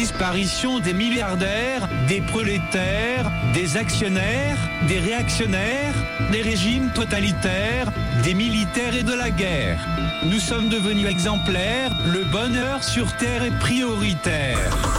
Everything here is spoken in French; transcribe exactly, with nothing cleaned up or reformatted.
disparition des milliardaires, des prolétaires, des actionnaires, des réactionnaires, des régimes totalitaires, des militaires et de la guerre. Nous sommes devenus exemplaires, le bonheur sur terre est prioritaire.